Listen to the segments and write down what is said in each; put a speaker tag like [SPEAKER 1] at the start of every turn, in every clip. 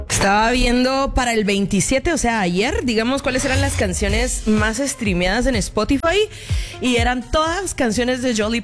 [SPEAKER 1] Estaba viendo para el 27, o sea, ayer, digamos, cuáles eran las canciones más streameadas en Spotify y eran todas canciones de Dolly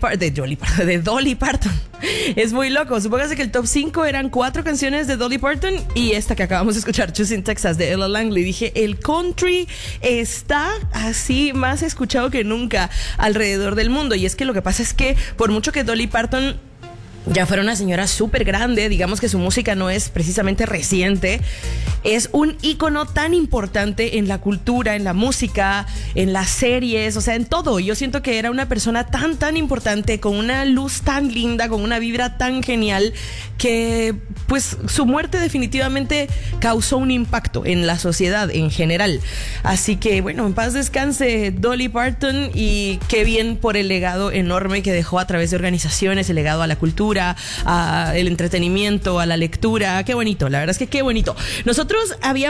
[SPEAKER 1] Parton. Es muy loco. Supóngase que el top 5 eran 4 canciones de Dolly Parton y esta que acabamos de escuchar, Choosing Texas, de Ella Langley. Dije, el country está así más escuchado que nunca alrededor del mundo. Y es que lo que pasa es que por mucho que Dolly Parton ya fuera una señora súper grande, digamos que su música no es precisamente reciente, es un ícono tan importante en la cultura, en la música, en las series, o sea, en todo. Yo siento que era una persona tan importante, con una luz tan linda, con una vibra tan genial, que pues su muerte definitivamente causó un impacto en la sociedad en general. Así que bueno, en paz descanse Dolly Parton y qué bien por el legado enorme que dejó a través de organizaciones, el legado a la cultura, al entretenimiento, a la lectura. Qué bonito, la verdad es que qué bonito. Nosotros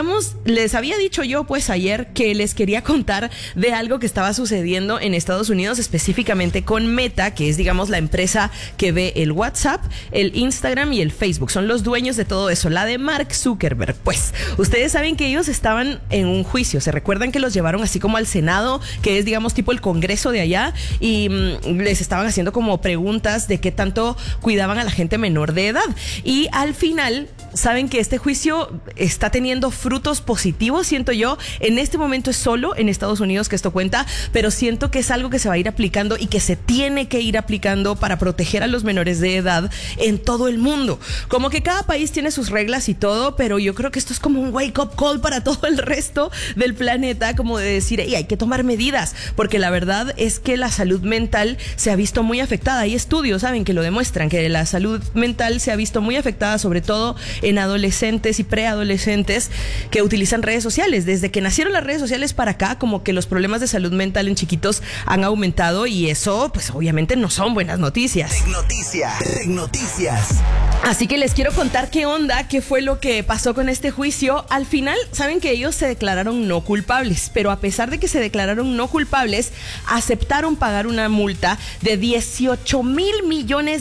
[SPEAKER 1] les había dicho yo pues ayer que les quería contar de algo que estaba sucediendo en Estados Unidos, específicamente con Meta, que es digamos la empresa que ve el WhatsApp, el Instagram y el Facebook. Son los dueños de todo eso, la de Mark Zuckerberg. Pues ustedes saben que ellos estaban en un juicio. Se recuerdan que los llevaron así como al Senado, que es digamos tipo el Congreso de allá, y les estaban haciendo como preguntas de qué tanto cuidaban a la gente menor de edad. Y al final, saben que este juicio está teniendo frutos positivos, siento yo. En este momento es solo en Estados Unidos que esto cuenta, pero siento que es algo que se va a ir aplicando y que se tiene que ir aplicando para proteger a los menores de edad en todo el mundo. Como que cada país tiene sus reglas y todo, pero yo creo que esto es como un wake up call para todo el resto del planeta, como de decir, hey, hay que tomar medidas, porque la verdad es que la salud mental se ha visto muy afectada. Hay estudios, saben, que lo demuestran, que la salud mental se ha visto muy afectada, sobre todo en adolescentes y preadolescentes que utilizan redes sociales. Desde que nacieron las redes sociales para acá, como que los problemas de salud mental en chiquitos han aumentado, y eso pues obviamente no son buenas noticias.
[SPEAKER 2] Tecnoticias.
[SPEAKER 1] Así que les quiero contar qué onda, qué fue lo que pasó con este juicio. Al final, saben que ellos se declararon no culpables, pero a pesar de que se declararon no culpables, aceptaron pagar una multa de $18 mil millones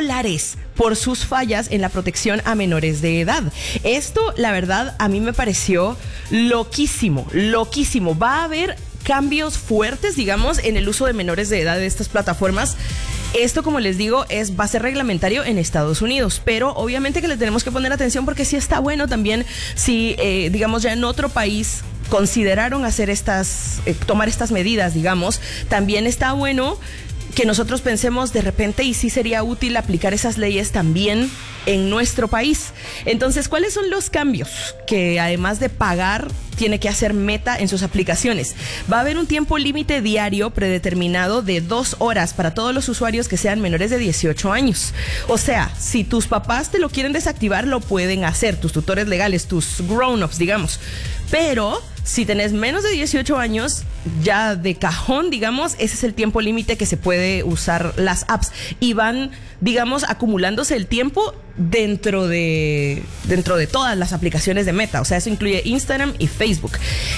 [SPEAKER 1] por sus fallas en la protección a menores de edad. Esto, la verdad, a mí me pareció loquísimo. Va a haber cambios fuertes, digamos, en el uso de menores de edad de estas plataformas. Esto, como les digo, va a ser reglamentario en Estados Unidos, pero obviamente que le tenemos que poner atención, porque sí está bueno también si, digamos, ya en otro país consideraron hacer tomar estas medidas, digamos, también está bueno que nosotros pensemos de repente, y sí sería útil aplicar esas leyes también en nuestro país. Entonces, ¿cuáles son los cambios que además de pagar tiene que hacer Meta en sus aplicaciones? Va a haber un tiempo límite diario predeterminado de 2 horas para todos los usuarios que sean menores de 18 años. O sea, si tus papás te lo quieren desactivar, lo pueden hacer, tus tutores legales, tus grown-ups, digamos. Pero si tenés menos de 18 años, ya de cajón, digamos, ese es el tiempo límite que se puede usar las apps. Y van, digamos, acumulándose el tiempo dentro de todas las aplicaciones de Meta. O sea, eso incluye Instagram y Facebook.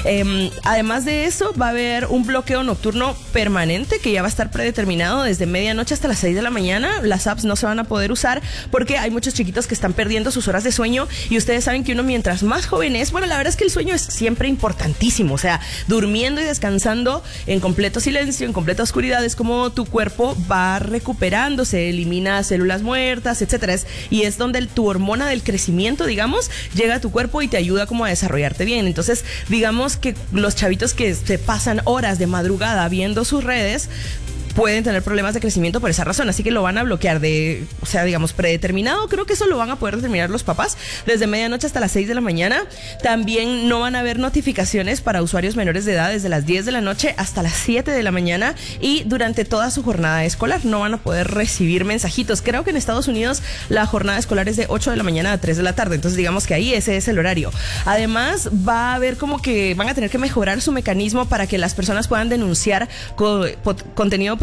[SPEAKER 1] Además de eso, va a haber un bloqueo nocturno permanente que ya va a estar predeterminado desde medianoche hasta las 6 de la mañana. Las apps no se van a poder usar porque hay muchos chiquitos que están perdiendo sus horas de sueño, y ustedes saben que uno mientras más joven es, bueno, la verdad es que el sueño es siempre importantísimo. O sea, durmiendo y descansando en completo silencio, en completa oscuridad, es como tu cuerpo va recuperándose, elimina células muertas, etcétera. Y es donde tu hormona del crecimiento, digamos, llega a tu cuerpo y te ayuda como a desarrollarte bien. Entonces, digamos que los chavitos que se pasan horas de madrugada viendo sus redes pueden tener problemas de crecimiento por esa razón, así que lo van a bloquear o sea, digamos, predeterminado. Creo que eso lo van a poder determinar los papás desde medianoche hasta las 6 de la mañana. También no van a haber notificaciones para usuarios menores de edad desde las 10 de la noche hasta las 7 de la mañana, y durante toda su jornada escolar no van a poder recibir mensajitos. Creo que en Estados Unidos la jornada escolar es de 8 de la mañana a 3 de la tarde, entonces digamos que ahí ese es el horario. Además, va a haber como que van a tener que mejorar su mecanismo para que las personas puedan denunciar contenido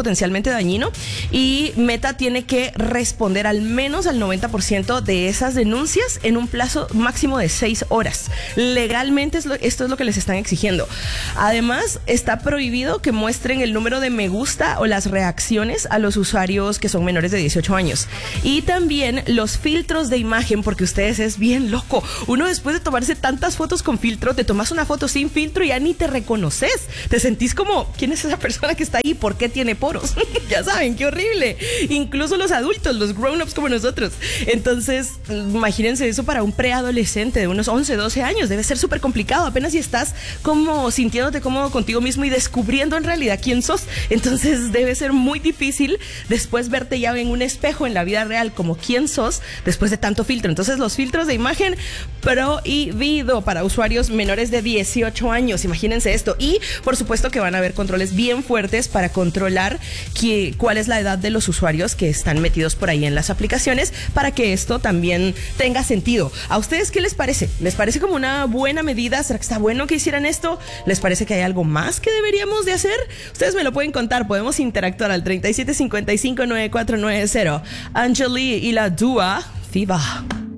[SPEAKER 1] potencialmente dañino y Meta tiene que responder al menos al 90% de esas denuncias en un plazo máximo de 6 horas. Legalmente esto es lo que les están exigiendo. Además, está prohibido que muestren el número de me gusta o las reacciones a los usuarios que son menores de 18 años. Y también los filtros de imagen, porque ustedes es bien loco. Uno después de tomarse tantas fotos con filtro, te tomas una foto sin filtro y ya ni te reconoces. Te sentís como, ¿quién es esa persona que está ahí? ¿Por qué tiene poros? Ya saben, qué horrible. Incluso los adultos, los grown-ups como nosotros. Entonces, imagínense eso para un preadolescente de unos 11, 12 años. Debe ser súper complicado, apenas si estás como sintiéndote cómodo contigo mismo y descubriendo en realidad quién sos. Entonces debe ser muy difícil después verte ya en un espejo en la vida real como quién sos después de tanto filtro. Entonces los filtros de imagen prohibido para usuarios menores de 18 años. Imagínense esto. Y por supuesto que van a haber controles bien fuertes para controlar cuál es la edad de los usuarios que están metidos por ahí en las aplicaciones para que esto también tenga sentido. ¿A ustedes qué les parece? ¿Les parece como una buena medida? ¿Será que está bueno que hicieran esto? ¿Les parece que hay algo más que deberíamos de hacer? Ustedes me lo pueden contar. Podemos interactuar al 37559490. Angeli y la Dua Viva.